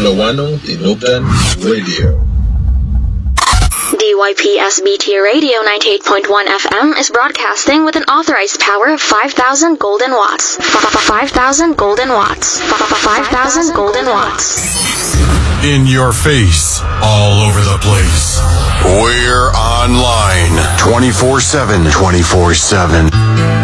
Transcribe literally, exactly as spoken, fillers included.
Ilocano Tinubdan Radio. D Y P S B T Radio ninety-eight point one F M is broadcasting with an authorized power of five thousand golden watts. five thousand golden watts. five thousand golden watts. In your face, all over the place. We're online twenty-four seven. twenty-four seven.